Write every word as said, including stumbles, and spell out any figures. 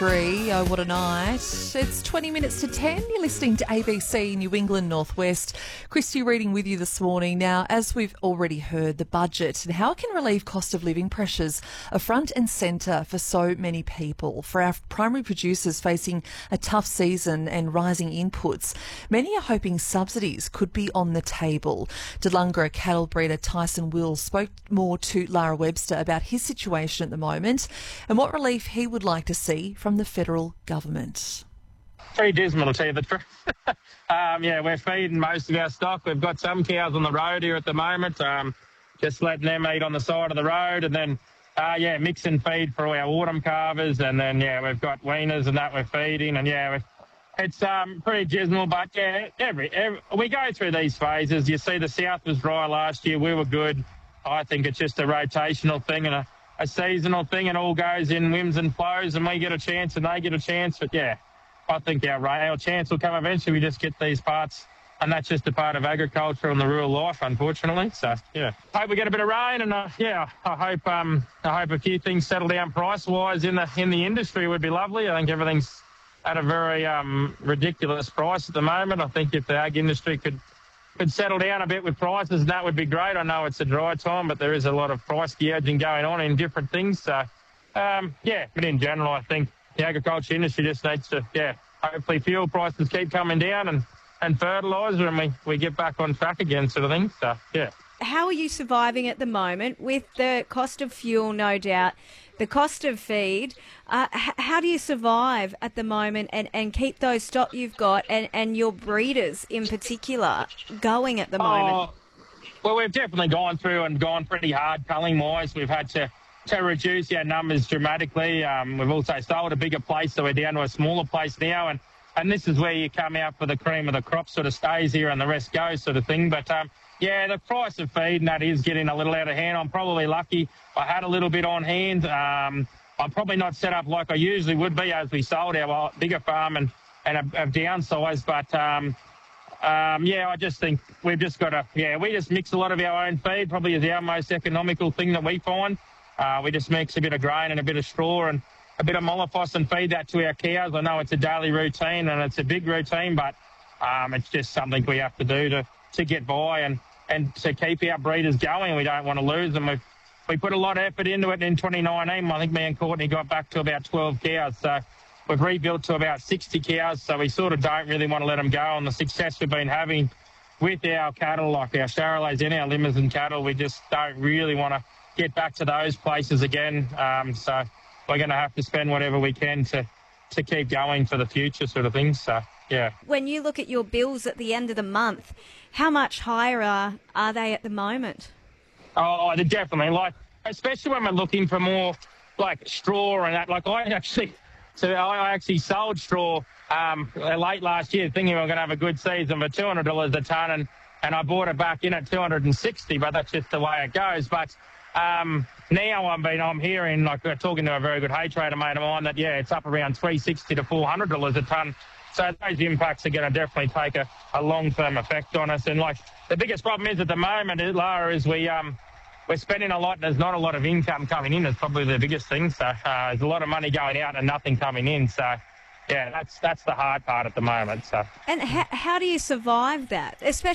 three. Oh, what a night. It's twenty minutes to ten. You're listening to A B C New England Northwest. Christy reading with you this morning. Now, as we've already heard, the budget and how it can relieve cost of living pressures are front and centre for so many people. For our primary producers facing a tough season and rising inputs, many are hoping subsidies could be on the table. Delungra cattle breeder Tyson Wills spoke more to Lara Webster about his situation at the moment and what relief he would like to see from the federal government. Pretty dismal, to tell you the truth. um, yeah, we're feeding most of our stock. We've got some cows on the road here at the moment, um, just letting them eat on the side of the road, and then, uh, yeah, mixing feed for all our autumn calvers, and then, yeah, we've got weaners and that we're feeding, and, yeah, we're, it's um, pretty dismal, but, yeah, every, every we go through these phases. You see the south was dry last year. We were good. I think it's just a rotational thing and a a seasonal thing, and all goes in whims and flows, and we get a chance and they get a chance. But yeah, I think our our chance will come eventually. We just get these parts, and that's just a part of agriculture and the rural life, unfortunately. So yeah, hope we get a bit of rain, and uh, yeah, I hope um I hope a few things settle down price wise in the in the industry would be lovely. I think everything's at a very um ridiculous price at the moment. I think if the ag industry could. could settle down a bit with prices, that would be great. I know it's a dry time, but there is a lot of price gouging going on in different things. So, um, yeah, but in general, I think the agriculture industry just needs to, yeah, hopefully fuel prices keep coming down and, and fertiliser, and we, we get back on track again, sort of thing. So, yeah. How are you surviving at the moment with the cost of fuel, no doubt, the cost of feed? Uh, h- how do you survive at the moment and, and keep those stock you've got and, and your breeders in particular going at the moment? Oh, well, we've definitely gone through and gone pretty hard culling-wise. We've had to, to reduce our numbers dramatically. Um, we've also sold a bigger place, so we're down to a smaller place now. And, and this is where you come out for the cream of the crop, sort of stays here and the rest goes, sort of thing. But, um, yeah, the price of feed and that is getting a little out of hand. I'm probably lucky. I had a little bit on hand. Um, I'm probably not set up like I usually would be as we sold our bigger farm and, and have, have downsized. But, um, um, yeah, I just think we've just got to, yeah, we just mix a lot of our own feed, probably is our most economical thing that we find. Uh, we just mix a bit of grain and a bit of straw and a bit of mollifies and feed that to our cows. I know it's a daily routine and it's a big routine, but um, it's just something we have to do to, to get by and, and to keep our breeders going. We don't want to lose them. We've, we put a lot of effort into it in twenty nineteen. I think me and Courtney got back to about twelve cows. So we've rebuilt to about sixty cows. So we sort of don't really want to let them go. And the success we've been having with our cattle, like our Charolais and our Limousin cattle, we just don't really want to get back to those places again. Um, so we're going to have to spend whatever we can to, to keep going for the future, sort of thing. So, yeah. When you look at your bills at the end of the month, how much higher are, are they at the moment? Oh, they're definitely, like, especially when we're looking for more, like, straw and that. Like, I actually, so I actually sold straw um, late last year, thinking we were going to have a good season for two hundred dollars a tonne, and, and I bought it back in at two hundred sixty dollars, but that's just the way it goes. But um, now I'm being, I'm hearing, like, we're talking to a very good hay trader mate of mine, that, yeah, it's up around three hundred sixty dollars to four hundred dollars a tonne. So those impacts are going to definitely take a, a long-term effect on us. And, like, the biggest problem is at the moment, Lara, is we, um, we're spending a lot and there's not a lot of income coming in. It's probably the biggest thing. So uh, there's a lot of money going out and nothing coming in. So, yeah, that's that's the hard part at the moment. So. And ha- how do you survive that, especially